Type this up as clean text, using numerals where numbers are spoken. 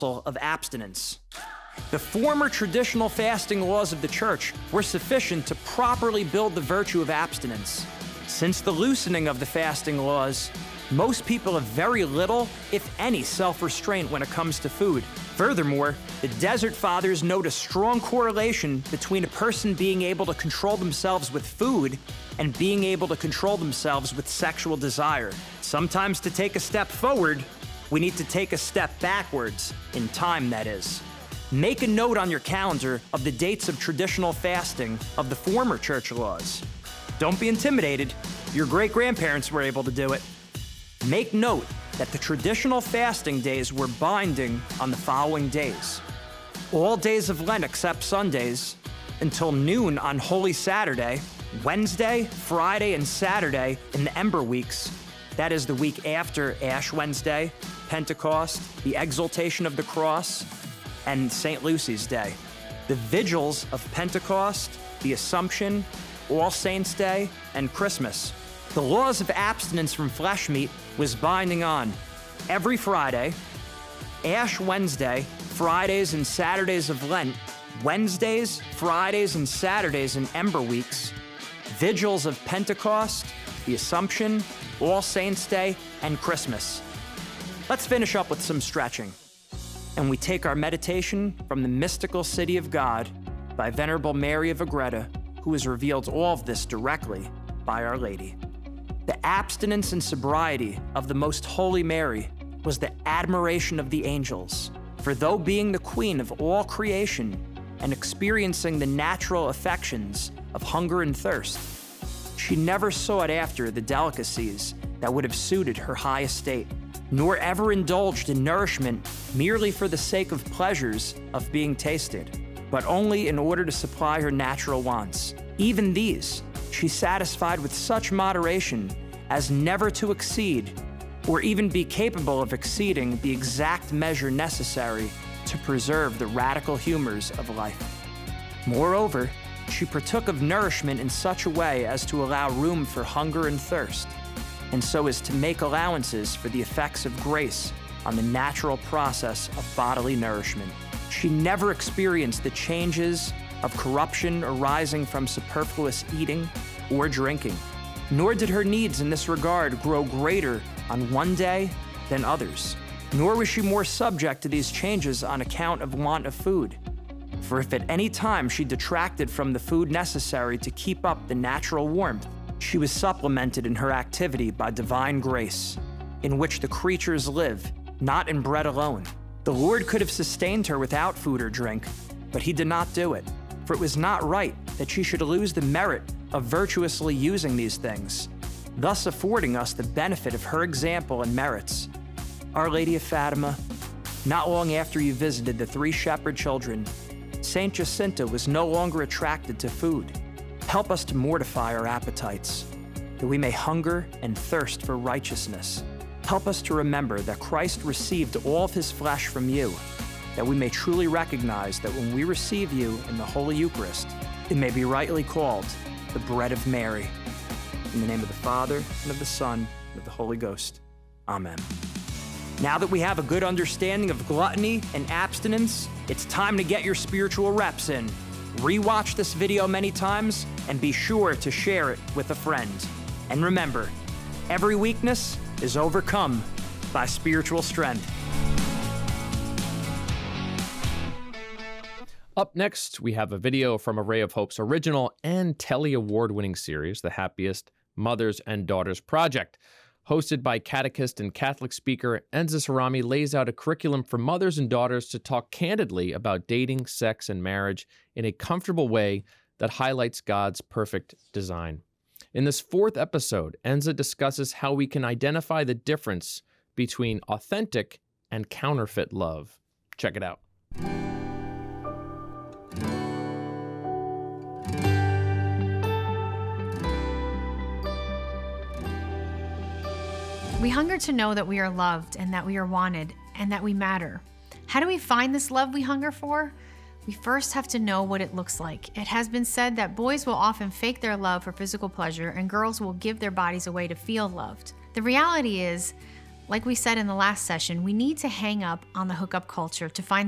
of abstinence. The former traditional fasting laws of the church were sufficient to properly build the virtue of abstinence. Since the loosening of the fasting laws, most people have very little, if any, self-restraint when it comes to food. Furthermore, the Desert Fathers note a strong correlation between a person being able to control themselves with food and being able to control themselves with sexual desire. Sometimes to take a step forward, we need to take a step backwards, in time that is. Make a note on your calendar of the dates of traditional fasting of the former church laws. Don't be intimidated. Your great-grandparents were able to do it. Make note that the traditional fasting days were binding on the following days. All days of Lent except Sundays, until noon on Holy Saturday, Wednesday, Friday, and Saturday in the Ember weeks, that is the week after Ash Wednesday, Pentecost, the Exaltation of the Cross, and St. Lucy's Day. The vigils of Pentecost, the Assumption, All Saints' Day, and Christmas. The laws of abstinence from flesh meat was binding on every Friday, Ash Wednesday, Fridays and Saturdays of Lent, Wednesdays, Fridays, and Saturdays in Ember weeks, vigils of Pentecost, the Assumption, All Saints' Day, and Christmas. Let's finish up with some stretching. And we take our meditation from the mystical city of God by Venerable Mary of Agreda, who has revealed all of this directly by Our Lady. The abstinence and sobriety of the Most Holy Mary was the admiration of the angels, for though being the queen of all creation and experiencing the natural affections of hunger and thirst, she never sought after the delicacies that would have suited her high estate, nor ever indulged in nourishment merely for the sake of pleasures of being tasted, but only in order to supply her natural wants. Even these she satisfied with such moderation as never to exceed, or even be capable of exceeding the exact measure necessary to preserve the radical humors of life. Moreover, she partook of nourishment in such a way as to allow room for hunger and thirst, and so as to make allowances for the effects of grace on the natural process of bodily nourishment. She never experienced the changes of corruption arising from superfluous eating or drinking, nor did her needs in this regard grow greater on one day than others, nor was she more subject to these changes on account of want of food. For if at any time she detracted from the food necessary to keep up the natural warmth, she was supplemented in her activity by divine grace, in which the creatures live, not in bread alone. The Lord could have sustained her without food or drink, but he did not do it, for it was not right that she should lose the merit of virtuously using these things, thus affording us the benefit of her example and merits. Our Lady of Fatima, not long after you visited the 3 shepherd children, Saint Jacinta was no longer attracted to food. Help us to mortify our appetites, that we may hunger and thirst for righteousness. Help us to remember that Christ received all of his flesh from you, that we may truly recognize that when we receive you in the Holy Eucharist, it may be rightly called the bread of Mary. In the name of the Father, and of the Son, and of the Holy Ghost. Amen. Now that we have a good understanding of gluttony and abstinence, it's time to get your spiritual reps in. Rewatch this video many times and be sure to share it with a friend. And remember, every weakness is overcome by spiritual strength. Up next, we have a video from A Ray of Hope's original and Telly Award-winning series, The Happiest Mothers and Daughters Project. Hosted by catechist and Catholic speaker Enza Cerami, lays out a curriculum for mothers and daughters to talk candidly about dating, sex, and marriage in a comfortable way that highlights God's perfect design. In this 4th episode, Enza discusses how we can identify the difference between authentic and counterfeit love. Check it out. We hunger to know that we are loved and that we are wanted and that we matter. How do we find this love we hunger for? We first have to know what it looks like. It has been said that boys will often fake their love for physical pleasure and girls will give their bodies away to feel loved. The reality is, Like we said in the last session, we need to hang up on the hookup culture to find